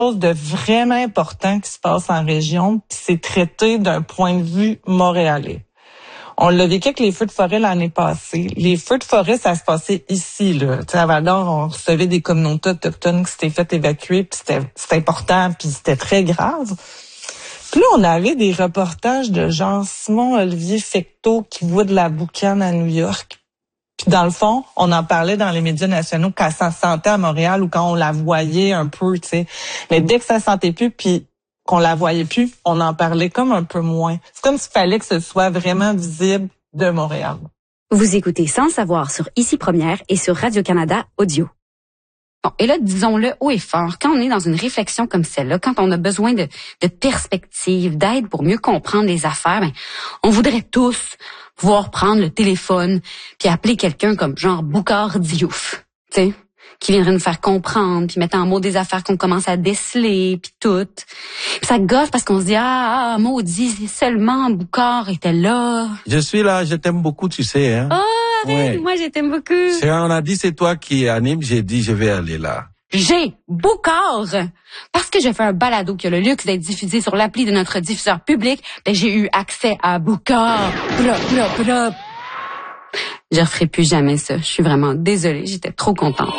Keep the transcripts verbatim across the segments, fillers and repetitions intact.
chose de vraiment important qui se passe en région, puis c'est traité d'un point de vue montréalais. On l'a vécu avec les feux de forêt l'année passée. Les feux de forêt, ça se passait ici, là. Tu sais, à Val-d'Or, on recevait des communautés autochtones qui s'étaient fait évacuer, puis c'était, c'était important, puis c'était très grave. Puis là, on avait des reportages de genre Simon-Olivier Fecteau qui voit de la boucane à New York. Puis dans le fond, on en parlait dans les médias nationaux quand ça se sentait à Montréal ou quand on la voyait un peu, tu sais. Mais dès que ça se sentait plus, puis qu'on la voyait plus, on en parlait comme un peu moins. C'est comme s'il fallait que ce soit vraiment visible de Montréal. Vous écoutez Sans savoir sur Ici Première et sur Radio-Canada Audio. Bon, et là, disons-le haut et fort, quand on est dans une réflexion comme celle-là, quand on a besoin de, de perspective, d'aide pour mieux comprendre les affaires, ben, on voudrait tous pouvoir prendre le téléphone puis appeler quelqu'un comme genre Boucard Diouf, tu sais, qui viendrait nous faire comprendre, puis mettre en mots des affaires qu'on commence à déceler, puis tout. Puis ça gosse parce qu'on se dit, ah, ah maudit, seulement Boucard était là. Je suis là, je t'aime beaucoup, tu sais. Hein? Oh, arrête, ouais. Moi je t'aime beaucoup. C'est, on a dit, c'est toi qui anime, j'ai dit, je vais aller là. J'ai Boucard. Parce que je fais un balado qui a le luxe d'être diffusé sur l'appli de notre diffuseur public, ben j'ai eu accès à Boucard. Bla, bla, bla. Je referai plus jamais ça. Je suis vraiment désolée, j'étais trop contente.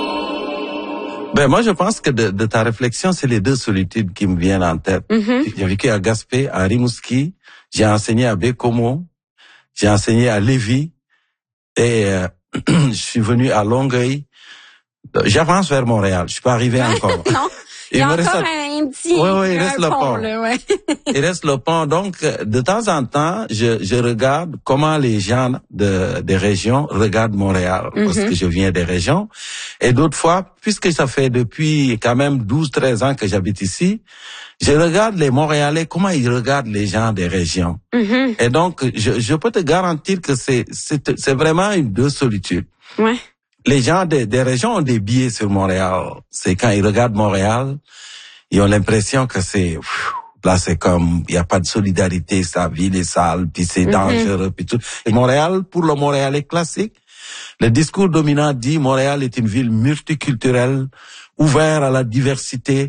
Ben moi je pense que de, de ta réflexion, c'est les deux solitudes qui me viennent en tête. Mm-hmm. J'ai vécu à Gaspé, à Rimouski, j'ai enseigné à Bécomo, j'ai enseigné à Lévis et euh, je suis venu à Longueuil. J'avance vers Montréal, je suis pas arrivé encore. Non, il y a encore un petit oui, oui, il reste le pont. pont. Là, ouais. Il reste le pont. Donc, de temps en temps, je, je regarde comment les gens de, des régions regardent Montréal, mm-hmm. parce que je viens des régions. Et d'autres fois, puisque ça fait depuis quand même douze, treize ans que j'habite ici, je regarde les Montréalais, comment ils regardent les gens des régions. Mm-hmm. Et donc, je, je peux te garantir que c'est, c'est, c'est vraiment une deux solitudes. Ouais. Les gens des, des régions ont des biais sur Montréal. C'est quand ils regardent Montréal, ils ont l'impression que c'est pff, là c'est comme il y a pas de solidarité, sa ville est sale, puis c'est mm-hmm. dangereux, puis tout. Et Montréal, pour le Montréalais classique, le discours dominant dit Montréal est une ville multiculturelle, ouverte à la diversité,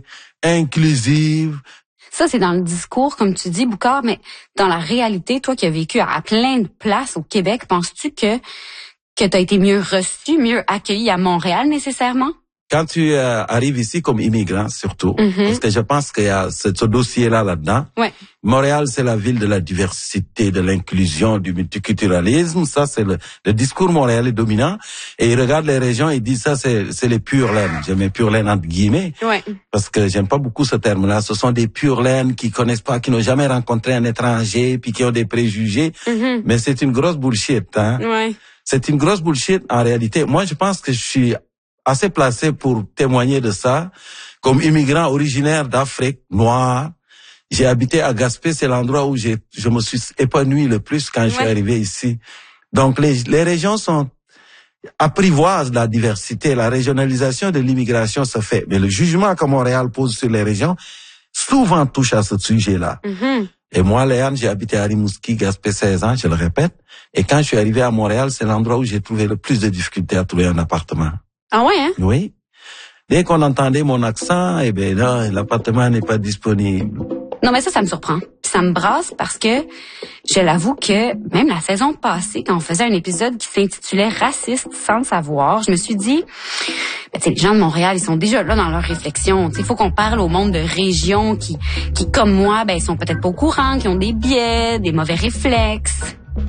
inclusive. Ça, c'est dans le discours, comme tu dis, Boucard, mais dans la réalité, toi qui as vécu à plein de places au Québec, penses-tu que que tu as été mieux reçu, mieux accueilli à Montréal nécessairement? Quand tu euh, arrives ici comme immigrant, surtout, mm-hmm. parce que je pense qu'il y a ce, ce dossier-là là-dedans. Ouais. Montréal, c'est la ville de la diversité, de l'inclusion, du multiculturalisme. Ça, c'est le, le discours montréalais dominant. Et ils regardent les régions et ils disent ça, c'est, c'est les pures laines. Je mets pure laine entre guillemets. Ouais. Parce que j'aime pas beaucoup ce terme-là. Ce sont des pures laines qui connaissent pas, qui n'ont jamais rencontré un étranger, puis qui ont des préjugés. Mm-hmm. Mais c'est une grosse bullshit, hein. Ouais. C'est une grosse bullshit en réalité. Moi, je pense que je suis assez placé pour témoigner de ça. Comme immigrant originaire d'Afrique noire, j'ai habité à Gaspé, c'est l'endroit où j'ai, je me suis épanoui le plus quand ouais. je suis arrivé ici. Donc les, les régions sont apprivoisent la diversité, la régionalisation de l'immigration se fait. Mais le jugement que Montréal pose sur les régions souvent touche à ce sujet-là. Mm-hmm. Et moi, Léane, j'ai habité à Rimouski, Gaspé, seize ans, je le répète. Et quand je suis arrivé à Montréal, c'est l'endroit où j'ai trouvé le plus de difficultés à trouver un appartement. Ah ouais, hein? Oui. Dès qu'on entendait mon accent, eh ben là, l'appartement n'est pas disponible. Non, mais ça, ça me surprend. Puis ça me brasse parce que je l'avoue que même la saison passée, quand on faisait un épisode qui s'intitulait Raciste sans le savoir, je me suis dit, ben, tu sais, les gens de Montréal, ils sont déjà là dans leur réflexion. Il faut qu'on parle au monde de régions qui, qui comme moi, ben, ils sont peut-être pas au courant, qui ont des biais, des mauvais réflexes.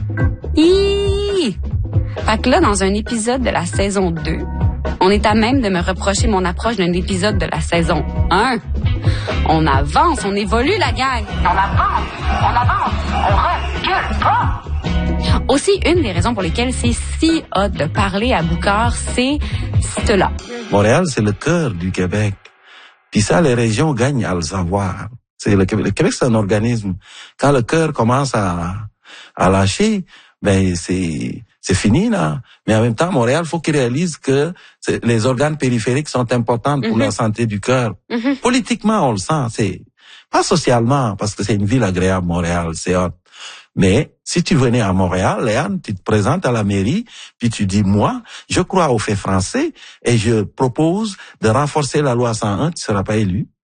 Hi! Fait que là, dans un épisode de la saison deux, on est à même de me reprocher mon approche d'un épisode de la saison un. On avance, on évolue, la gang. On avance, on avance, on recule pas. Aussi, une des raisons pour lesquelles c'est si hot de parler à Boucard, c'est cela. Montréal, c'est le cœur du Québec. Puis ça, les régions gagnent à le savoir. C'est le Québec, le Québec, c'est un organisme. Quand le cœur commence à, à lâcher, ben c'est c'est fini là. Mais en même temps, Montréal, faut qu'il réalise que les organes périphériques sont importants pour mm-hmm. la santé du cœur. Mm-hmm. Politiquement, on le sent. C'est pas socialement, parce que c'est une ville agréable, Montréal, c'est hot. Mais si tu venais à Montréal, Léane, tu te présentes à la mairie, puis tu dis, moi, je crois aux faits français et je propose de renforcer la loi cent un, tu ne seras pas élu.